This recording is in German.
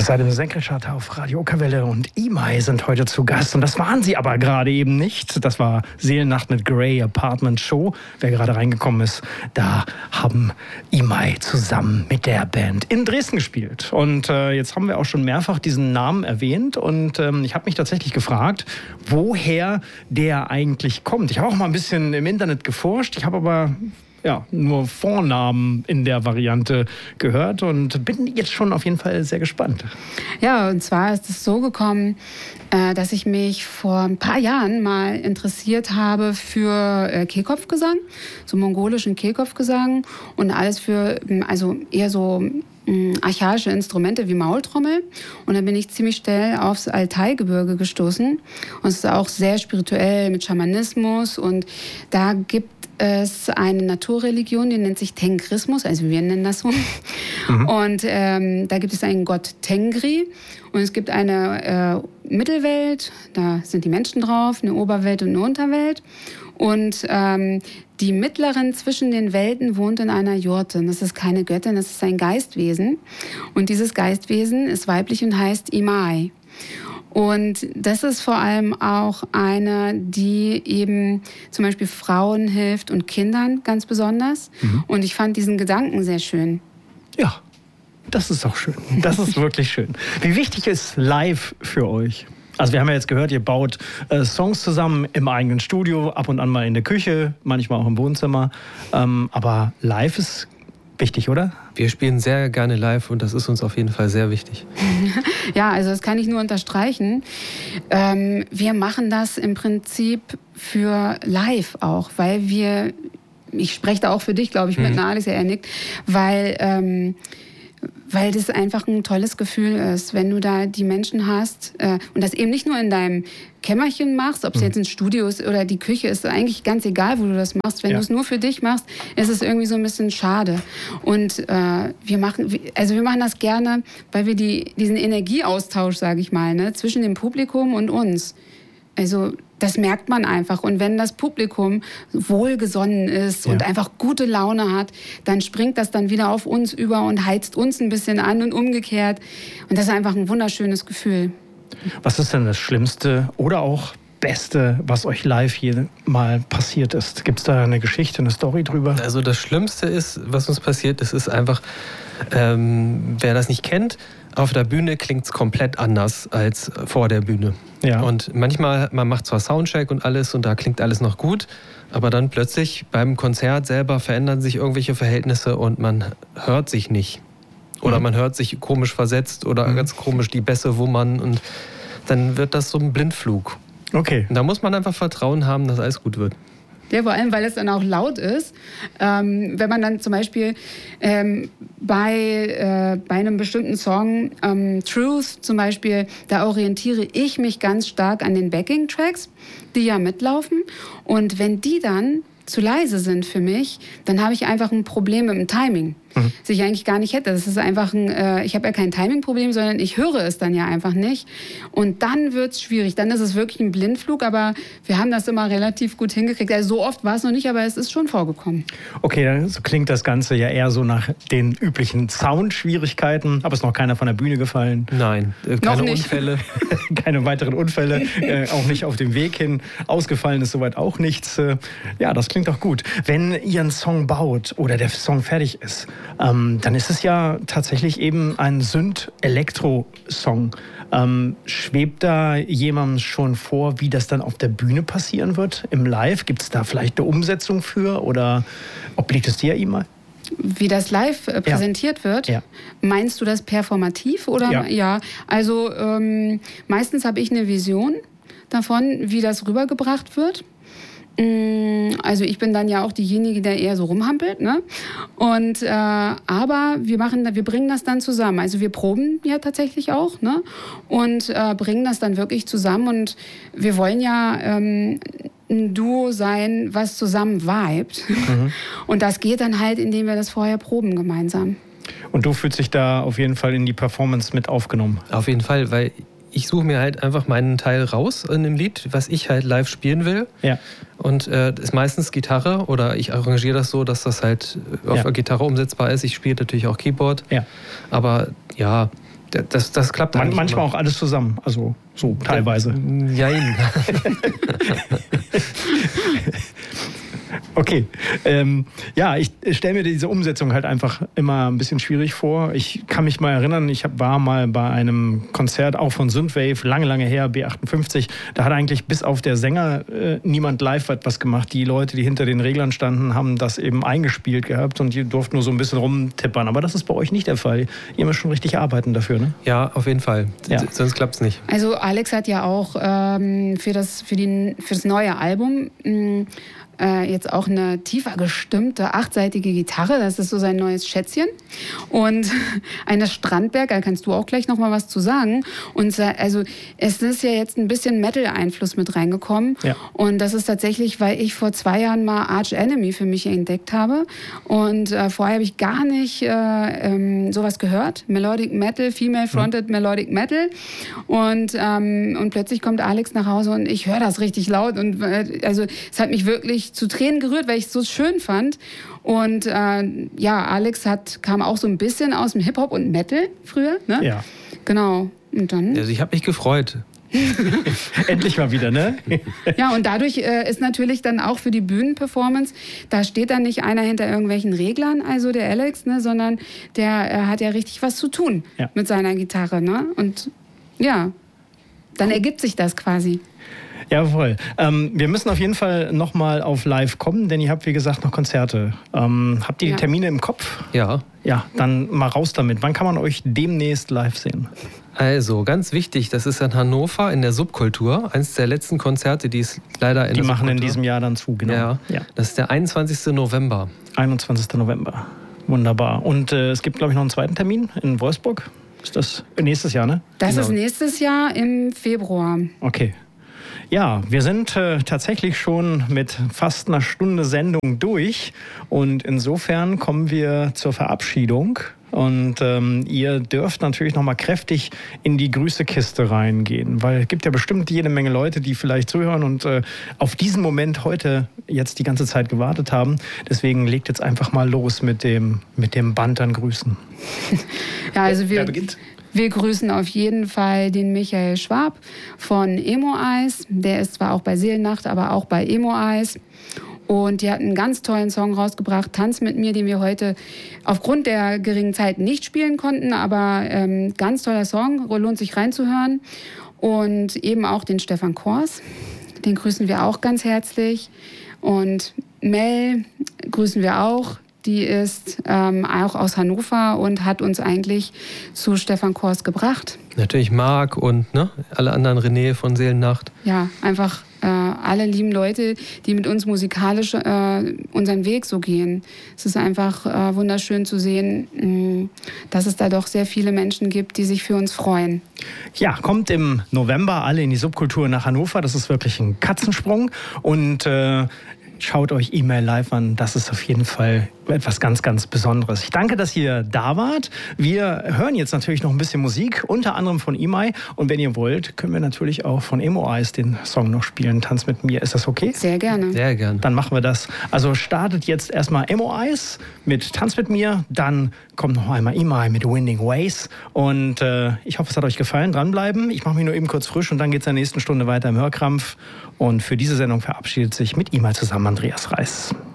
seid im Senkelchart auf Radio Okerwelle und Imai sind heute zu Gast. Und das waren sie aber gerade eben nicht. Das war Seelennacht mit Grey Apartment Show. Wer gerade reingekommen ist, da haben Imai zusammen mit der Band in Dresden gespielt. Und jetzt haben wir auch schon mehrfach diesen Namen erwähnt. Und ich habe mich tatsächlich gefragt, woher der eigentlich kommt. Ich habe auch mal ein bisschen im Internet geforscht. Ich habe aber nur Vornamen in der Variante gehört und bin jetzt schon auf jeden Fall sehr gespannt. Ja, und zwar ist es so gekommen, dass ich mich vor ein paar Jahren mal interessiert habe für Kehlkopfgesang, so mongolischen Kehlkopfgesang und alles für, also eher so archaische Instrumente wie Maultrommel. Und dann bin ich ziemlich schnell aufs Altai-Gebirge gestoßen. Und es ist auch sehr spirituell mit Schamanismus. Und da gibt es eine Naturreligion, die nennt sich Tengrismus, also wir nennen das so. Und da gibt es einen Gott Tengri. Und es gibt eine Mittelwelt, da sind die Menschen drauf, eine Oberwelt und eine Unterwelt. Und die Mittleren zwischen den Welten wohnt in einer Jurte. Das ist keine Göttin, das ist ein Geistwesen. Und dieses Geistwesen ist weiblich und heißt Imai. Und das ist vor allem auch eine, die eben zum Beispiel Frauen hilft und Kindern ganz besonders. Und ich fand diesen Gedanken sehr schön. Ja, das ist auch schön. Das ist wirklich schön. Wie wichtig ist live für euch? Also wir haben ja jetzt gehört, ihr baut Songs zusammen im eigenen Studio, ab und an mal in der Küche, manchmal auch im Wohnzimmer. Aber live ist wichtig, oder? Wir spielen sehr gerne live und das ist uns auf jeden Fall sehr wichtig. Ja, also das kann ich nur unterstreichen. Wir machen das im Prinzip für live auch, weil ich spreche da auch für dich, glaube ich, mit Alex, er nickt, weil das einfach ein tolles Gefühl ist, wenn du da die Menschen hast und das eben nicht nur in deinem Kämmerchen machst, ob es jetzt ein Studio ist oder die Küche, ist eigentlich ganz egal, wo du das machst. Wenn du es nur für dich machst, ist es irgendwie so ein bisschen schade. Und wir machen das gerne, weil wir diesen Energieaustausch, sage ich mal, ne, zwischen dem Publikum und uns. Also das merkt man einfach. Und wenn das Publikum wohlgesonnen ist und einfach gute Laune hat, dann springt das dann wieder auf uns über und heizt uns ein bisschen an und umgekehrt. Und das ist einfach ein wunderschönes Gefühl. Was ist denn das Schlimmste oder auch Beste, was euch live hier mal passiert ist? Gibt es da eine Geschichte, eine Story drüber? Also das Schlimmste ist, was uns passiert ist einfach, wer das nicht kennt, auf der Bühne klingt es komplett anders als vor der Bühne. Ja. Und manchmal, man macht zwar Soundcheck und alles und da klingt alles noch gut, aber dann plötzlich beim Konzert selber verändern sich irgendwelche Verhältnisse und man hört sich nicht. Oder man hört sich komisch versetzt oder ganz komisch die Bässe wummern und dann wird das so ein Blindflug. Okay. Und da muss man einfach Vertrauen haben, dass alles gut wird. Ja, vor allem, weil es dann auch laut ist. Wenn man dann zum Beispiel bei einem bestimmten Song, Truth zum Beispiel, da orientiere ich mich ganz stark an den Backing-Tracks, die ja mitlaufen. Und wenn die dann zu leise sind für mich, dann habe ich einfach ein Problem mit dem Timing. Das ich eigentlich gar nicht hätte. Das ist einfach ich habe ja kein Timing-Problem, sondern ich höre es dann ja einfach nicht. Und dann wird es schwierig. Dann ist es wirklich ein Blindflug, aber wir haben das immer relativ gut hingekriegt. Also so oft war es noch nicht, aber es ist schon vorgekommen. Okay, dann klingt das Ganze ja eher so nach den üblichen Soundschwierigkeiten. Aber ist noch keiner von der Bühne gefallen? Nein, keine Unfälle. Keine weiteren Unfälle, auch nicht auf dem Weg hin. Ausgefallen ist soweit auch nichts. Ja, das klingt doch gut. Wenn ihr einen Song baut oder der Song fertig ist, dann ist es ja tatsächlich eben ein Synth-Elektro-Song. Schwebt da jemandem schon vor, wie das dann auf der Bühne passieren wird, im Live? Gibt es da vielleicht eine Umsetzung für oder obliegt es dir, Imai? Wie das live präsentiert wird? Ja. Meinst du das performativ? Oder? Ja. Also meistens habe ich eine Vision davon, wie das rübergebracht wird. Also ich bin dann ja auch diejenige, der eher so rumhampelt, ne? Und aber wir bringen das dann zusammen. Also wir proben ja tatsächlich auch, ne? Und bringen das dann wirklich zusammen. Und wir wollen ja ein Duo sein, was zusammen vibet. Und das geht dann halt, indem wir das vorher proben gemeinsam. Und du fühlst dich da auf jeden Fall in die Performance mit aufgenommen? Auf jeden Fall, weil ich suche mir halt einfach meinen Teil raus in dem Lied, was ich halt live spielen will. Ja. Und ist meistens Gitarre oder ich arrangiere das so, dass das halt auf der Gitarre umsetzbar ist. Ich spiele natürlich auch Keyboard. Ja. Aber ja, Das klappt manchmal auch alles zusammen, also so teilweise. Jein. Okay. Ich stelle mir diese Umsetzung halt einfach immer ein bisschen schwierig vor. Ich kann mich mal erinnern, war mal bei einem Konzert auch von Synthwave, lange her, B58. Da hat eigentlich bis auf der Sänger niemand live etwas gemacht. Die Leute, die hinter den Reglern standen, haben das eben eingespielt gehabt und die durften nur so ein bisschen rumtippern. Aber das ist bei euch nicht der Fall. Ihr müsst schon richtig arbeiten dafür, ne? Ja, auf jeden Fall. Ja. Sonst klappt es nicht. Also Alex hat ja auch für das neue Album jetzt auch eine tiefer gestimmte 8-seitige Gitarre. Das ist so sein neues Schätzchen. Und eine Strandberg, da kannst du auch gleich noch mal was zu sagen. Und also es ist ja jetzt ein bisschen Metal-Einfluss mit reingekommen. Ja. Und das ist tatsächlich, weil ich vor 2 Jahren mal Arch Enemy für mich entdeckt habe. Und vorher habe ich gar nicht sowas gehört. Melodic Metal, Female-Fronted Melodic Metal. Und plötzlich kommt Alex nach Hause und ich höre das richtig laut. Und also es hat mich wirklich zu Tränen gerührt, weil ich es so schön fand. Und Alex kam auch so ein bisschen aus dem Hip-Hop und Metal früher. Ne? Ja. Genau. Und dann... Also ich habe mich gefreut. Endlich mal wieder, ne? Ja, und dadurch ist natürlich dann auch für die Bühnenperformance, da steht dann nicht einer hinter irgendwelchen Reglern, also der Alex, ne, sondern der hat ja richtig was zu tun mit seiner Gitarre. Ne? Und ja, dann ergibt sich das quasi. Jawohl. Wir müssen auf jeden Fall nochmal auf live kommen, denn ihr habt, wie gesagt, noch Konzerte. Habt ihr die Termine im Kopf? Ja. Ja, dann mal raus damit. Wann kann man euch demnächst live sehen? Also, ganz wichtig, das ist in Hannover in der Subkultur. Eines der letzten Konzerte, die es leider Die machen in diesem Jahr dann zu, genau. Ja. Das ist der 21. November. 21. November. Wunderbar. Und es gibt, glaube ich, noch einen zweiten Termin in Wolfsburg. Ist das nächstes Jahr, ne? Das ist nächstes Jahr im Februar. Okay. Ja, wir sind tatsächlich schon mit fast einer Stunde Sendung durch und insofern kommen wir zur Verabschiedung und ihr dürft natürlich nochmal kräftig in die Grüßekiste reingehen, weil es gibt ja bestimmt jede Menge Leute, die vielleicht zuhören und auf diesen Moment heute jetzt die ganze Zeit gewartet haben. Deswegen legt jetzt einfach mal los mit dem Band an Grüßen. Ja, also Wer beginnt? Wir grüßen auf jeden Fall den Michael Schwab von Emo Eyes. Der ist zwar auch bei Seelennacht, aber auch bei Emo Eyes. Und die hat einen ganz tollen Song rausgebracht, Tanz mit mir, den wir heute aufgrund der geringen Zeit nicht spielen konnten. Aber ganz toller Song, lohnt sich reinzuhören. Und eben auch den Stefan Kors, den grüßen wir auch ganz herzlich. Und Mel grüßen wir auch. Die ist auch aus Hannover und hat uns eigentlich zu Stefan Kors gebracht. Natürlich Marc und alle anderen, René von Seelennacht. Ja, einfach alle lieben Leute, die mit uns musikalisch unseren Weg so gehen. Es ist einfach wunderschön zu sehen, dass es da doch sehr viele Menschen gibt, die sich für uns freuen. Ja, kommt im November alle in die Subkultur nach Hannover. Das ist wirklich ein Katzensprung. Und schaut euch E-Mail live an. Das ist auf jeden Fall etwas ganz, ganz Besonderes. Ich danke, dass ihr da wart. Wir hören jetzt natürlich noch ein bisschen Musik, unter anderem von E-Mail. Und wenn ihr wollt, können wir natürlich auch von Emo Eyes den Song noch spielen. Tanz mit mir. Ist das okay? Sehr gerne. Sehr gerne. Dann machen wir das. Also startet jetzt erstmal Emo Eyes mit Tanz mit mir. Dann kommt noch einmal E-Mail mit Winding Ways. Und ich hoffe, es hat euch gefallen. Dranbleiben. Ich mache mich nur eben kurz frisch und dann geht es in der nächsten Stunde weiter im Hörkrampf. Und für diese Sendung verabschiedet sich mit E-Mail zusammen Andreas Reis.